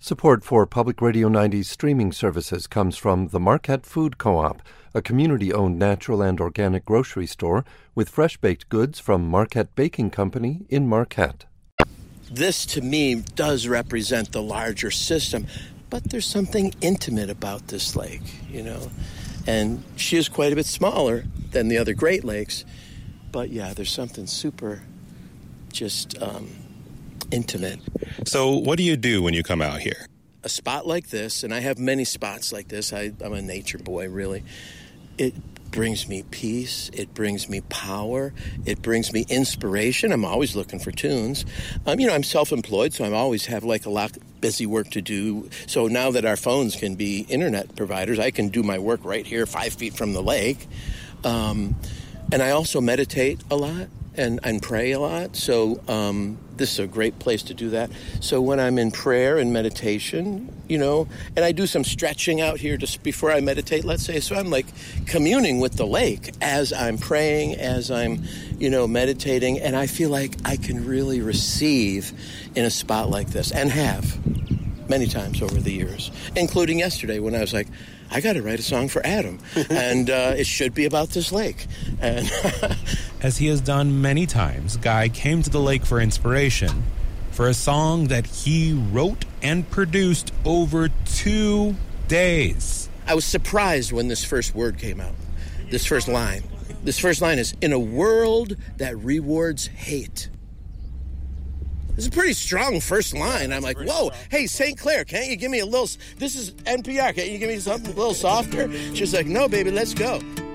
Support for Public Radio 90's streaming services comes from the Marquette Food Co-op, a community-owned natural and organic grocery store with fresh-baked goods from Marquette Baking Company in Marquette. This, to me, does represent the larger system, but there's something intimate about this lake, you know. And she is quite a bit smaller than the other Great Lakes, but yeah, there's something super just intimate. So what do you do when you come out here? A spot like this, and I have many spots like this. I'm a nature boy, really. It brings me peace. It brings me power. It brings me inspiration. I'm always looking for tunes. I'm self-employed, so I always have like a lot of busy work to do. So now that our phones can be internet providers, I can do my work right here 5 feet from the lake. And I also meditate a lot and pray a lot. So this is a great place to do that. So when I'm in prayer and meditation, and I do some stretching out here just before I meditate, let's say, so I'm like communing with the lake as I'm praying, as I'm, meditating, and I feel like I can really receive in a spot like this, and have many times over the years, including yesterday when I was like, I got to write a song for Adam, and it should be about this lake. And as he has done many times, Guy came to the lake for inspiration for a song that he wrote and produced over 2 days. I was surprised when this first word came out, this first line. This first line is, in a world that rewards hate. It's a pretty strong first line. I'm like, whoa, hey, St. Clair, can't you give me a little, this is NPR, can't you give me something a little softer? She's like, no, baby, let's go.